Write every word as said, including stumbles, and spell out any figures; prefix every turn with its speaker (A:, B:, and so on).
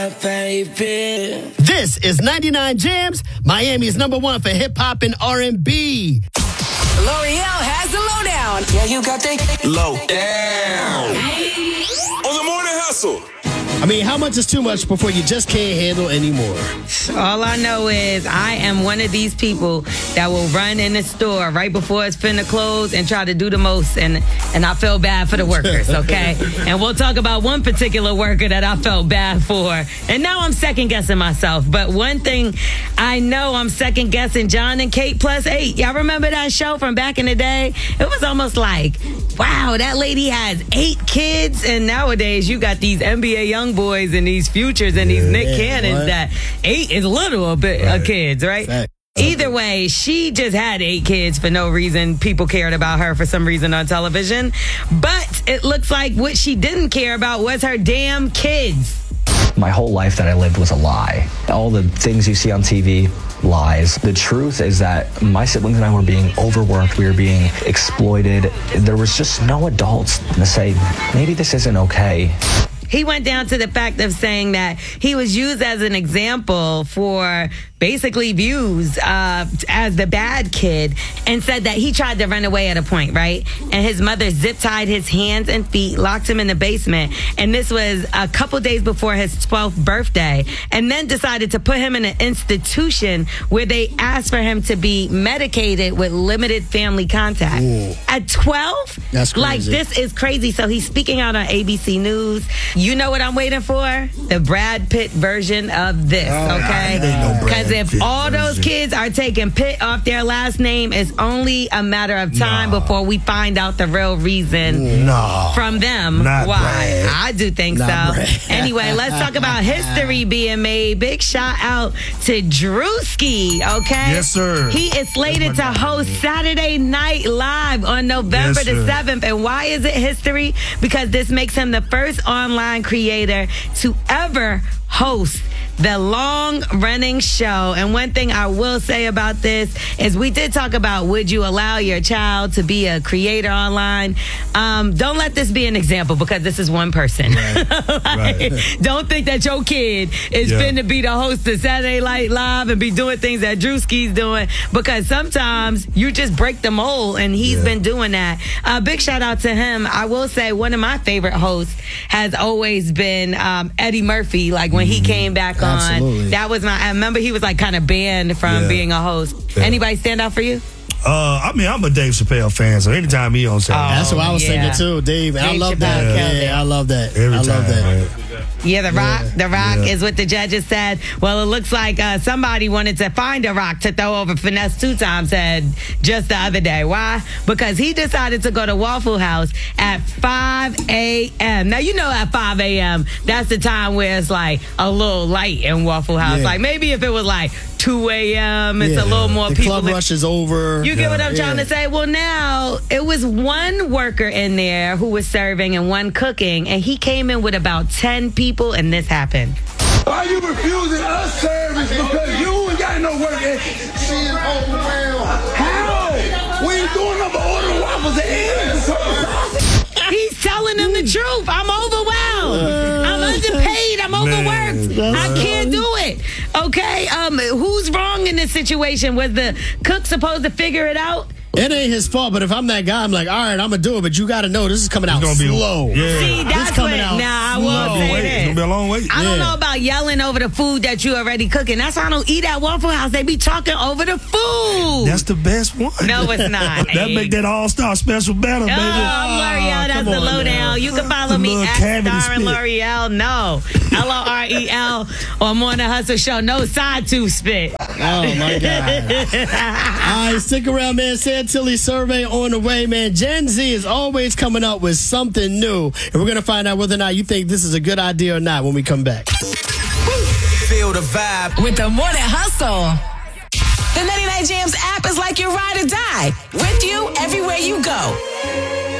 A: Baby. This is ninety-nine Jams, Miami's number one for hip-hop and R and B.
B: L'Oreal has the lowdown. Yeah, you got the
C: lowdown. On the Morning Hustle.
A: I mean, how much is too much before you just can't handle anymore?
D: All I know is I am one of these people that will run in the store right before it's finna close and try to do the most, and, and I feel bad for the workers, okay? And we'll talk about one particular worker that I felt bad for, and now I'm second-guessing myself. But one thing I know, I'm second-guessing John and Kate plus eight. Y'all remember that show from back in the day? It was almost like, wow, that lady has eight kids, and nowadays you got these N B A young boys and these futures and these yeah, Nick Cannons what? that eight is little a bit right. of kids, right? Fact. Either way, she just had eight kids for no reason. People cared about her for some reason on television. But it looks like what she didn't care about was her damn kids.
E: My whole life that I lived was a lie. All the things you see on T V, lies. The truth is that my siblings and I were being overworked. We were being exploited. There was just no adults to say, maybe this isn't okay.
D: He went down to the fact of saying that he was used as an example for basically views uh, as the bad kid, and said that he tried to run away at a point, right? And his mother zip-tied his hands and feet, locked him in the basement. And this was a couple days before his twelfth birthday. And then decided to put him in an institution where they asked for him to be medicated with limited family contact. Ooh. At twelve?
A: That's crazy.
D: Like, this is crazy. So he's speaking out on A B C News. You know what I'm waiting for? The Brad Pitt version of this, oh, okay? Because if all those kids are taking Pitt off their last name, it's only a matter of time no. before we find out the real reason
F: no.
D: from them
F: Not
D: why.
F: Brad.
D: I do think
F: Not
D: so.
F: Brad.
D: Anyway, let's talk about history being made. Big shout out to Drewski, okay?
F: Yes, sir.
D: He is slated to host Saturday Night Live on November
F: yes,
D: the seventh. And why is it history? Because this makes him the first online creator to ever host the long-running show. And one thing I will say about this is we did talk about, would you allow your child to be a creator online? Um, don't let this be an example, because this is one person. Right. like, right. Don't think that your kid is yeah. finna be the host of Saturday Night Live and be doing things that Drewski's doing, because sometimes you just break the mold, and he's yeah. been doing that. Uh, big shout out to him. I will say one of my favorite hosts has always been um, Eddie Murphy. Like when mm-hmm. he came back on, Absolutely. that was my, I remember he was like kind of banned from yeah. being a host. Yeah. Anybody stand out for you?
F: Uh, I mean, I'm a Dave Chappelle fan, so anytime he on Saturday.
A: Oh, that's what I was yeah. thinking too, Dave. Dave I love Chappelle that. Yeah, yeah, I love that.
F: Every
A: I
F: time,
A: love that.
F: Man.
D: Yeah, The Rock.
A: Yeah.
D: The Rock
F: Yeah.
D: is what the judges said. Well, it looks like uh, somebody wanted to find a rock to throw over Finesse two times head just the other day. Why? Because he decided to go to Waffle House at five a.m. Now, you know at five a.m., that's the time where it's like a little light in Waffle House.
A: Yeah.
D: Like maybe if it was like two a.m., it's yeah. a little more
A: the
D: people.
A: The club rush is over.
D: You get yeah. what I'm trying yeah. to say? Well, now, it was one worker in there who was serving and one cooking, and he came in with about ten people, and this happened.
G: Why are you refusing us service because you ain't got no work ethic? She's overwhelmed. How? We ain't doing nothing but ordering waffles and eggs.
D: He's telling them the truth. I'm overwhelmed. I'm underpaid. I'm overworked. Man, I can't do it. Okay? Um, who's wrong in this situation? Was the cook supposed to figure it out?
A: It ain't his fault, but if I'm that guy, I'm like, all right, I'm going to do it, but you got to know this is coming out slow.
F: Be, yeah.
D: See, that's
A: this coming
D: what,
A: out
D: nah, I
A: slow.
D: will say
F: wait.
D: that.
F: It's going to be a long wait.
D: I
A: yeah.
D: don't know about yelling over the food that you already cooking. That's why I don't eat at Waffle House. They be talking over the food.
F: That's the best one.
D: No, it's not.
F: That make that all-star special better, baby.
D: Oh, I'm L'Oreal. That's the lowdown. You can follow
F: the
D: me at Starring
F: spit.
D: L'Oreal. No. L O R E L or Morning Hustle Show. No side tooth spit.
A: Oh, my God. All right, stick around, man. Santilli survey on the way, man. Gen Z is always coming up with something new, and we're going to find out whether or not you think this is a good idea or not when we come back.
B: Feel the vibe with the Morning Hustle. The ninety-nine Jams app is like your ride or die, with you everywhere you go.